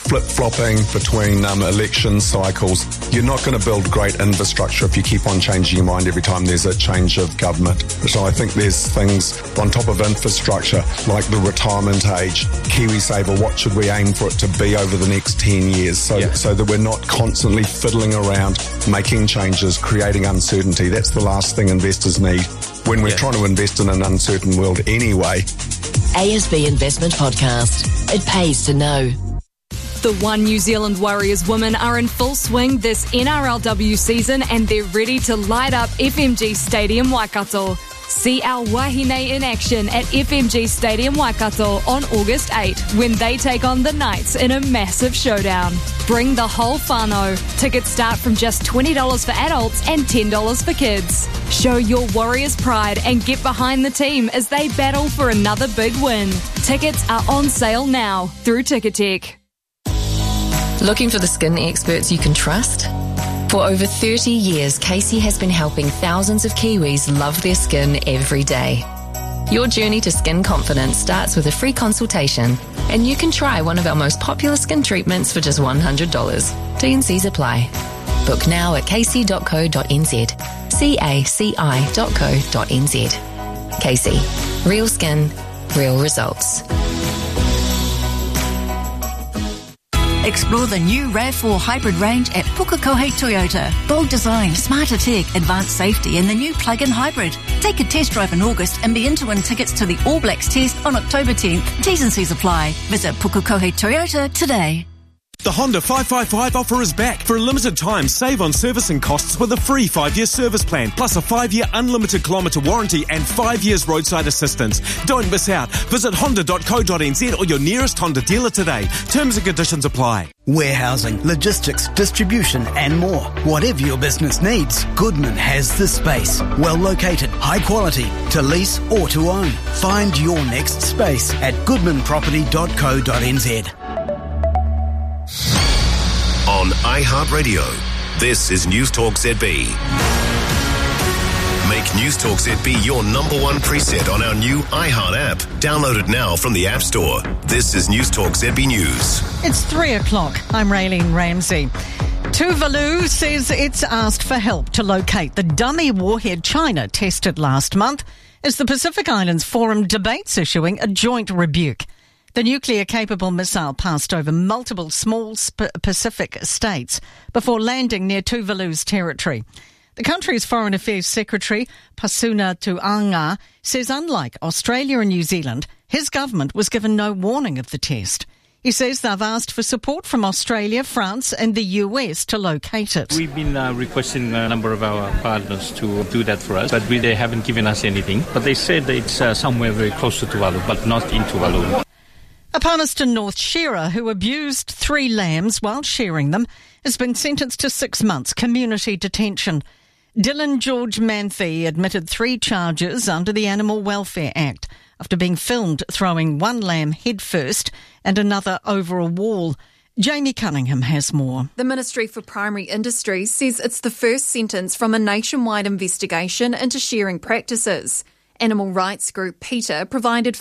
flip-flopping between election cycles. You're not going to build great infrastructure if you keep on changing your mind every time there's a change of government. So I think there's things on top of infrastructure, like the retirement age, KiwiSaver, what should we aim for it to be over the next 10 years so that we're not constantly fiddling around, making changes, creating uncertainty. That's the last thing investors need when we're trying to invest in an uncertain world anyway. ASB Investment Podcast. It pays to know. The One New Zealand Warriors women are in full swing this NRLW season and they're ready to light up FMG Stadium Waikato. See our Wahine in action at FMG Stadium Waikato on August 8 when they take on the Knights in a massive showdown. Bring the whole whānau. Tickets start from just $20 for adults and $10 for kids. Show your Warriors pride and get behind the team as they battle for another big win. Tickets are on sale now through Ticketek. Looking for the skin experts you can trust? For over 30 years, Casey has been helping thousands of Kiwis love their skin every day. Your journey to skin confidence starts with a free consultation, and you can try one of our most popular skin treatments for just $100. T&Cs apply. Book now at casey.co.nz. caci.co.nz. Casey. Real skin, real results. Explore the new RAV4 hybrid range at Pukekohe Toyota. Bold design, smarter tech, advanced safety and the new plug-in hybrid. Take a test drive in August and be in to win tickets to the All Blacks test on October 10th. T's and C's apply. Visit Pukekohe Toyota today. The Honda 555 offer is back. For a limited time, save on servicing costs with a free 5-year service plan, plus a 5-year unlimited kilometre warranty and 5 years roadside assistance. Don't miss out. Visit honda.co.nz or your nearest Honda dealer today. Terms and conditions apply. Warehousing, logistics, distribution and more. Whatever your business needs, Goodman has the space. Well located, high quality, to lease or to own. Find your next space at goodmanproperty.co.nz. On iHeartRadio, this is News Talk ZB. Make News Talk ZB your number one preset on our new iHeart app. Download it now from the App Store. This is News Talk ZB News. It's 3 o'clock. I'm Raylene Ramsey. Tuvalu says it's asked for help to locate the dummy warhead China tested last month as the Pacific Islands Forum debates issuing a joint rebuke. The nuclear-capable missile passed over multiple small Pacific states before landing near Tuvalu's territory. The country's Foreign Affairs Secretary, Pasuna Tuanga, says unlike Australia and New Zealand, his government was given no warning of the test. He says they've asked for support from Australia, France and the US to locate it. We've been requesting a number of our partners to do that for us, but they haven't given us anything. But they said that it's somewhere very close to Tuvalu, but not in Tuvalu. A Palmerston North shearer who abused 3 lambs while shearing them has been sentenced to 6 months community detention. Dylan George Manthe admitted 3 charges under the Animal Welfare Act after being filmed throwing one lamb headfirst and another over a wall. Jamie Cunningham has more. The Ministry for Primary Industries says it's the first sentence from a nationwide investigation into shearing practices. Animal rights group PETA provided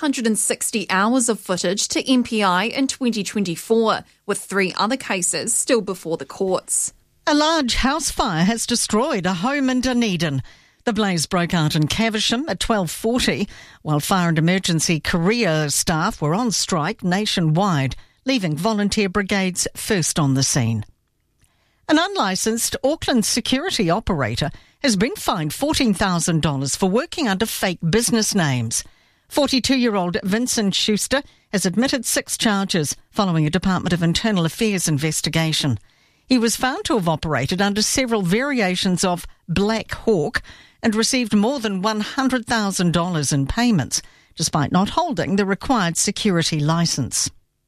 560 hours of footage to MPI in 2024, with 3 other cases still before the courts. A large house fire has destroyed a home in Dunedin. The blaze broke out in Caversham at 12:40, while fire and emergency career staff were on strike nationwide, leaving volunteer brigades first on the scene. An unlicensed Auckland security operator has been fined $14,000 for working under fake business names. 42-year-old Vincent Schuster has admitted 6 charges following a Department of Internal Affairs investigation. He was found to have operated under several variations of Black Hawk and received more than $100,000 in payments, despite not holding the required security licence.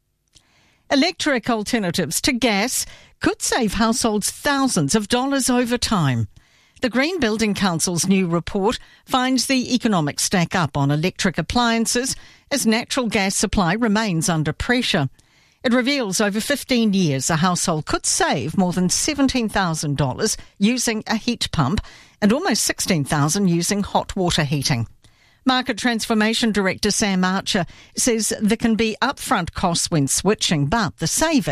Electric alternatives to gas could save households thousands of dollars over time. The Green Building Council's new report finds the economics stack up on electric appliances as natural gas supply remains under pressure. It reveals over 15 years a household could save more than $17,000 using a heat pump and almost $16,000 using hot water heating. Market Transformation Director Sam Archer says there can be upfront costs when switching, but the savings